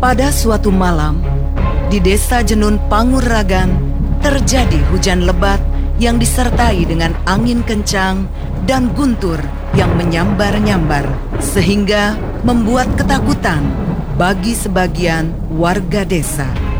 Pada suatu malam, di desa Jenun Panguragan, terjadi hujan lebat yang disertai dengan angin kencang dan guntur yang menyambar-nyambar, sehingga membuat ketakutan bagi sebagian warga desa.